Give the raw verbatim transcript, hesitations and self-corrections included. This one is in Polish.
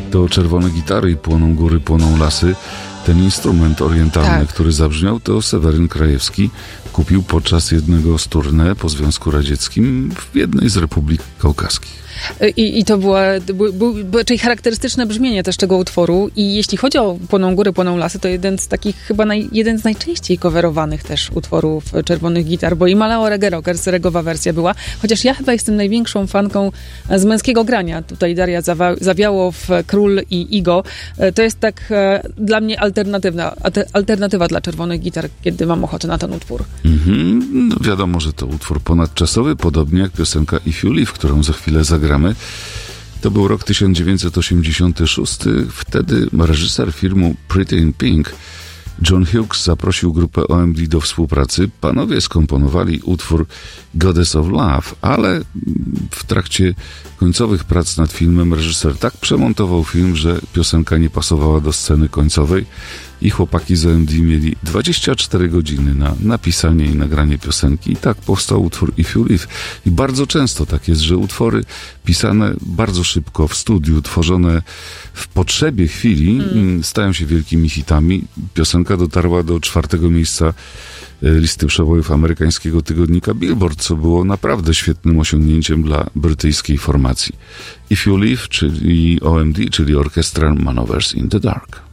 to Czerwone gitary i Płoną góry, płoną lasy. Ten instrument orientalny, tak. który zabrzmiał, to Seweryn Krajewski kupił podczas jednego z tournée po Związku Radzieckim w jednej z republik kaukaskich. I, i to była, był, był, czyli charakterystyczne brzmienie też tego utworu. I jeśli chodzi o Płoną góry, płoną lasy, to jeden z takich chyba naj, jeden z najczęściej coverowanych też utworów Czerwonych gitar, bo i Malao Reggae Rockers, regowa wersja była. Chociaż ja chyba jestem największą fanką z męskiego grania. Tutaj Daria Zawa- Zawiałow, Król i Igo. To jest tak e, dla mnie alternatywna, alternatywa dla Czerwonych gitar, kiedy mam ochotę na ten utwór. Mm-hmm. No wiadomo, że to utwór ponadczasowy, podobnie jak piosenka If You Live, którą za chwilę zagramy. To był rok tysiąc dziewięćset osiemdziesiąty szósty. Wtedy reżyser filmu Pretty in Pink, John Hughes, zaprosił grupę O M D do współpracy. Panowie skomponowali utwór Goddess of Love, ale w trakcie końcowych prac nad filmem reżyser tak przemontował film, że piosenka nie pasowała do sceny końcowej i chłopaki z O M D mieli dwadzieścia cztery godziny na napisanie i nagranie piosenki i tak powstał utwór If You Live. I bardzo często tak jest, że utwory pisane bardzo szybko w studiu, tworzone w potrzebie chwili, mm. stają się wielkimi hitami. Piosenka dotarła do czwartego miejsca listy przebojów amerykańskiego tygodnika Billboard, co było naprawdę świetnym osiągnięciem dla brytyjskiej formacji. If You Live, czyli O M D, czyli Orchestral Maneuvers in the Dark.